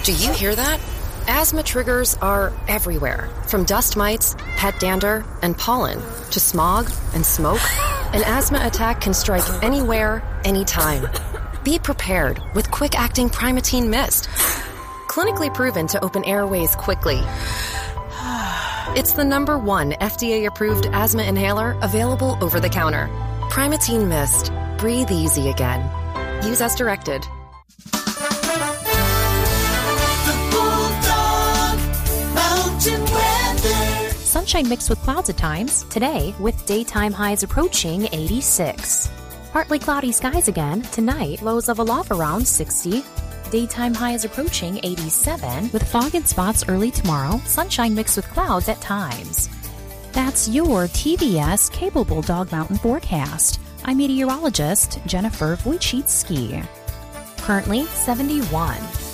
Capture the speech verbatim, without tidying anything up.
Do you hear that? Asthma triggers are everywhere, from dust mites, pet dander, and pollen, to smog and smoke. An asthma attack can strike anywhere, anytime. Be prepared with quick-acting Primatene Mist. Clinically proven to open airways quickly. It's the number one F D A-approved asthma inhaler available over the counter. Primatene Mist. Breathe easy again. Use as directed. Sunshine mixed with clouds at times, today with daytime highs approaching eighty-six. Partly cloudy skies again, tonight lows level off around sixty. Daytime highs approaching eighty-seven, with fog in spots early tomorrow, sunshine mixed with clouds at times. That's your T V S Cable Bulldog Mountain forecast. I'm meteorologist Jennifer Wojcicki. Currently seventy-one.